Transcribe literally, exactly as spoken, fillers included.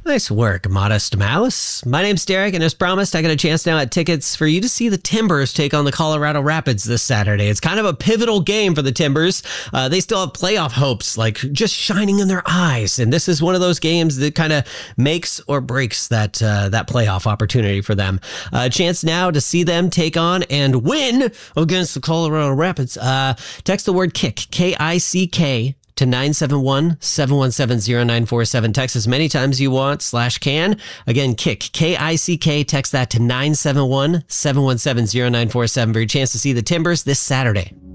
Nice work, Modest Mouse. My name's Derek, and as promised, I got a chance now at tickets for you to see the Timbers take on the Colorado Rapids this Saturday. It's kind of a pivotal game for the Timbers. Uh, they still have playoff hopes, like just shining in their eyes, and this is one of those games that kind of makes or breaks that uh, that playoff opportunity for them. A uh, chance now to see them take on and win against the Colorado Rapids. Uh, text the word KICK, K I C K, to nine seven one, seven one seven, zero nine four seven. Text as many times as you want, slash can. Again, KICK, K I C K. Text that to nine seven one, seven one seven, zero nine four seven for your chance to see the Timbers this Saturday.